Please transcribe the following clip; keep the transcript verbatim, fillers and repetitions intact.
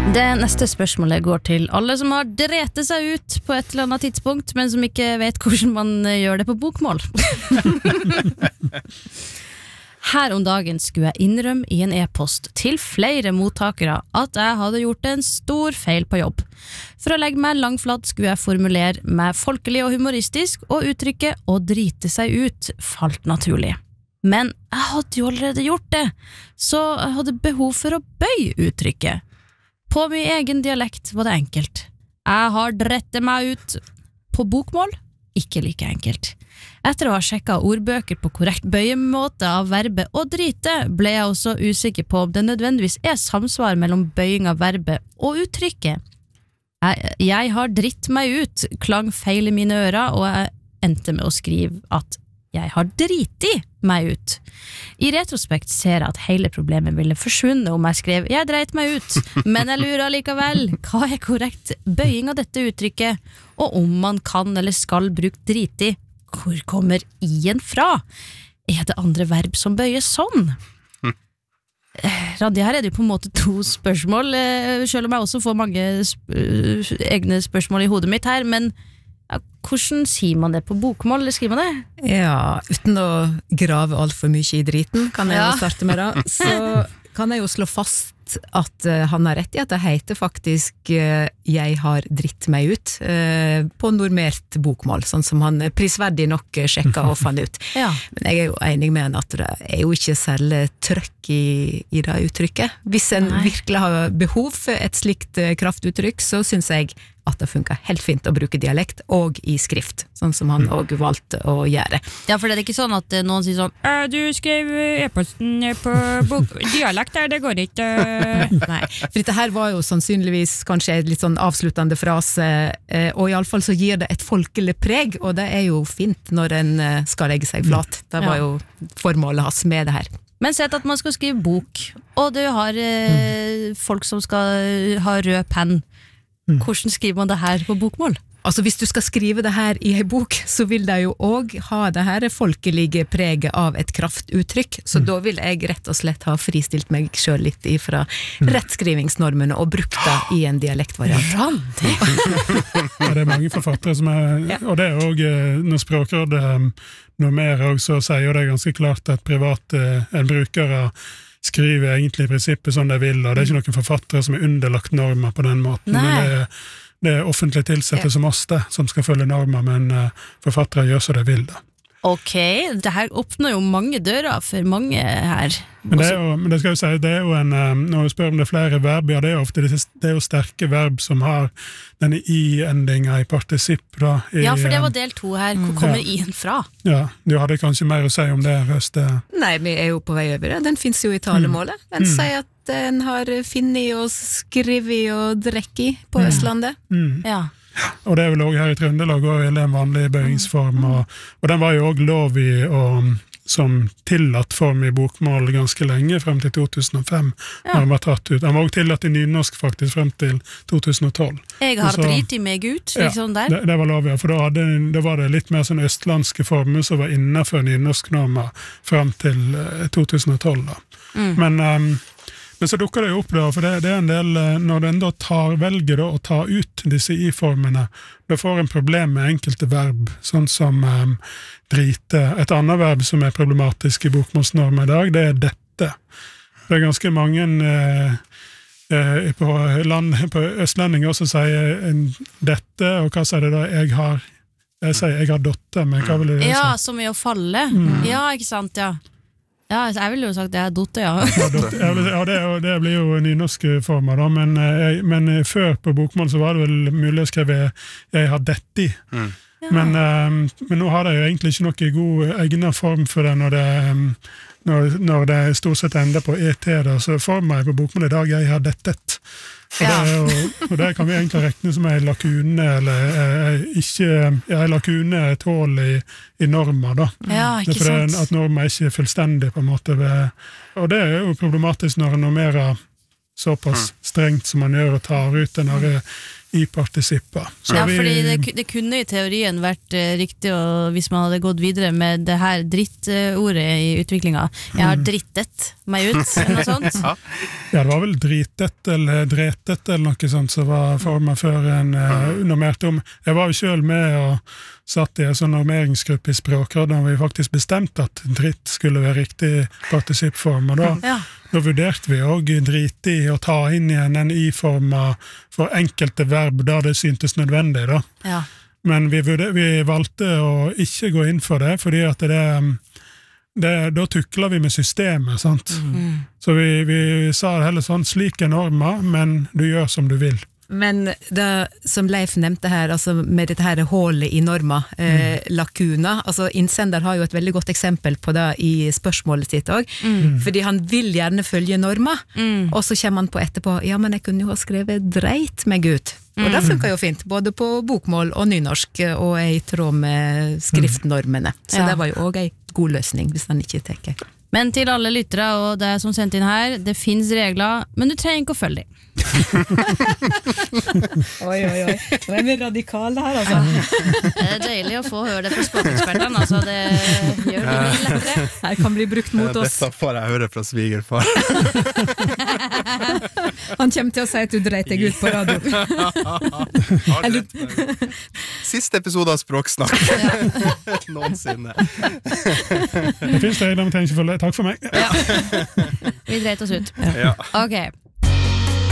Det neste spørsmålet går til alle som har drete seg ut på et eller annet tidspunkt, men som ikke vet hvordan man gjør det på bokmål. Her om dagen skulle jeg innrømme i en e-post til flere mottakere at jeg hadde gjort en stor feil på jobb. For å legge meg langflat skulle jeg formulere meg folkelig og humoristisk, og uttrykket «å drite seg ut» falt naturlig. Men jeg hadde jo allerede gjort det, så jeg hadde behov for å bøye uttrykket. På min egen dialekt var det enkelt. Jeg har drette meg ut. På bokmål? Ikke like enkelt. Etter å ha sjekket ordbøker på korrekt bøyemåte av verbet å drite, ble jeg også usikker på om det nødvendigvis er samsvar mellom bøying av verbet og uttrykket. Jeg, jeg har dritt meg ut, klang feil i mine ører, og jeg endte med å skrive at jeg har driti meg ut. I retrospekt ser jeg at hele problemet ville forsvunnet om jeg skrev «Jeg dreit meg ut», men jeg lurer likevel, hva er korrekt bøying av dette uttrykket? Og om man kan eller skal bruke driti, hvor kommer i-en fra? Er det andre verb som bøyes sånn? Hm. Randi, her er det jo på en måte to spørsmål, selv om jeg også får mange sp- egne spørsmål i hodet mitt her, men ja, hvordan sier man det på bokmål, eller skriver man det? Ja, uten å grave alt for mye i driten, kan jeg Ja. jo starte med da, så kan jeg jo slå fast at uh, han har rett i at det heter faktisk uh, «Jeg har dritt meg ut» uh, på normert bokmål, sånn som han prisverdig nok uh, sjekket og fant ut. Ja. Men jeg er jo enig med han at det er jo ikke særlig trøkk i, i det uttrykket. Hvis en Nei. virkelig har behov for et slikt uh, kraftuttrykk, så synes jeg at det funker helt fint å bruke dialekt og i skrift, sånn som han også valgte å gjøre. Ja, for det er ikke sånn at noen sier sånn «Øh, du skrev e-posten på bok dialekt der, det går ikke». Nei, for dette her var jo sannsynligvis kanskje et litt sånn avsluttende frase, og i alle fall så gir det et folkelig preg, og det er jo fint når en skal legge seg flat. Det var jo formålet hans med det her. Men sett at man skal skrive bok, og du har eh, folk som skal ha rød penn. Hvordan skriver man det her på bokmål? Altså hvis du skal skrive det her i en bok, så vil det jo også ha det her folkelige preget av et kraftuttrykk, så mm. da vil jeg rett og slett ha fristilt meg selv litt ifra mm. rettskrivingsnormene og brukt det i en dialektvariant. Randi! Ja, det er mange forfattere som er, ja. Og det er også, når Språkrådet normerer også, så sier jo det ganske klart at private, en brukere skriver egentlig i prinsippet som de vil, og det er ikke noen forfattere som er underlagt normer på den måten. Nei. Men det er, det er offentlig tilsatte ja. som oss det, som skal følge normer, men uh, forfattere gjør så de vil da. Ok, det her åpner jo mange dører for mange her. Men det er jo, men det skal jeg si, det er jo en, når du spør om det er flere verb, ja, det er jo ofte det, det er jo sterke verb som har denne i-endinga i partisipp da. I, ja, for det var del to her. Hvor kommer ja. i-en fra? Ja, du hadde kanskje mer å si om det, Røste. Nei, vi er jo på vei over det. Den finnes jo i talemålet. Den mm. sier at den har finnet og skrevet og drekket på mm. Østlandet. Mm. Ja. Og det er vel også her i Trøndelag og en vanlig bøyingsform, og, og den var jo også lov i og, som tillatt form i bokmål ganske lenge, frem til to tusen og fem, ja. Når den var tatt ut. Den var også tillatt i nynorsk faktisk frem til to tusen og tolv. Jeg har så, drit i meg ut, liksom der. Ja, det, det var lov, ja, for da, hadde, da var det litt mer sånn østlandske former som var innenfor nynorsknormer frem til uh, to tusen og tolv da. Mm. Men... Um, Men så dukker det jo opp da, for det, det er en del, når den da tar, velger da å ta ut disse i-formene, da får en problem med enkelte verb, sånn som um, drite. Et annet verb som er problematisk i bokmålsnormen i dag, det er dette. Det er ganske mange eh, eh, på, land, på østlendinger som sier en, dette, og hva sier det da? Jeg har, jeg sier jeg har dotter, men hva vil det si? Ja, som i å falle. Mm. Ja, ikke sant, ja. Ja, jeg ville jo sagt det er dotte, ja. ja, dotte. ja det, det blir jo nynorske former da, men, men før på bokmål så var det vel mulig å skrive jeg har dette i. Mm. Ja. Men, men nå har det jo egentlig ikke noe god egnet form for det når det, når, når det stort sett ender på et, da, så former jeg på bokmål i dag jeg har dettet. Og, ja. det jo, og det kan vi egentlig rekne som en lakune, eller eh, ikke, ja, en lakune er et hål i, i normer, da. Ja, ikke for sant. Det, at normer er ikke fullstendig, på en måte. Ved, og det er jo problematisk når en normerer såpass strengt som man gjør, og tar ut den her i partisipper. Så Ja, vi, fordi det, ku- det kunne i teorien vært eh, riktig og hvis man hadde gått videre med det her drittordet i utviklinga. Jeg har drittet meg ut, eller noe sånt. ja, det var vel dritet eller dretet eller noe sånt som var formet før en uh, normert om. Jeg var jo selv med og satt i en sånn normeringsgruppe i Språkrådet da vi faktisk bestemte at dritt skulle være riktig partisippform, og da, Ja. da vurderte vi også drit i å ta inn igjen en i-forma for enkelte verb der det syntes nødvendig da. Ja. Men vi, vurder, vi valgte å ikke gå inn for det, fordi at det, det da tukler vi med systemet, sant? Mm. Så vi, vi sa heller sånn, slik er norma, men du gjør som du vil. Men det som Leif nevnte her, altså med dette her hålet i norma, eh, lakuna, altså innsender har jo et veldig godt eksempel på det i spørsmålet sitt også, fordi han vil gjerne følge norma, og så kommer han på etterpå, ja, men jeg kunne jo ha skrevet dreit meg ut. Og det funker jo fint, både på bokmål og nynorsk, og er i tråd med skriftnormene. Så Ja. det var jo også en god løsning, hvis han ikke tenker. Men til alle lyttere og det som sendt inn her, det finnes regler, men du trenger ikke å følge dem. Oi, oi, oi. Nå er vi radikale her, altså. Det er deilig å få høre det fra språkekspertene, altså det gjør det mye lettere. Her kan bli brukt mot oss. Dette får jeg høre fra svigerfar. Han kommer til å si at du dreit deg ut på radio. Har du rett? Siste episode av Språksnakk noensinne. Det finnes regler, men trenger ikke følge. Takk for meg. Ja. Vi dreit oss ut. Ja. Ok.